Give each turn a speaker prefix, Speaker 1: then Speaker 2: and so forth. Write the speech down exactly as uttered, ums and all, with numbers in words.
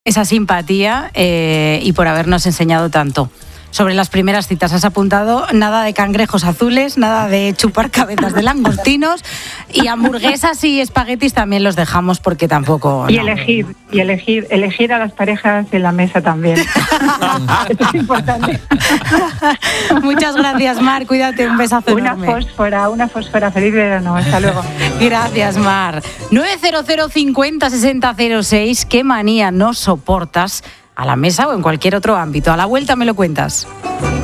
Speaker 1: esa simpatía eh, y por habernos enseñado tanto sobre las primeras citas. Has apuntado nada de cangrejos azules, nada de chupar cabezas de langostinos, y hamburguesas y espaguetis también los dejamos porque tampoco...
Speaker 2: Y
Speaker 1: no.
Speaker 2: elegir, y elegir, elegir a las parejas en la mesa también. Eso es importante.
Speaker 1: Muchas gracias, Mar, cuídate, un besazo
Speaker 2: Una
Speaker 1: enorme.
Speaker 2: fósfora, una fósfora, feliz verano, hasta luego.
Speaker 1: Gracias, Mar. nueve cero cero cincuenta sesenta cero seis, ¿qué manía no soportas a la mesa o en cualquier otro ámbito? A la vuelta me lo cuentas.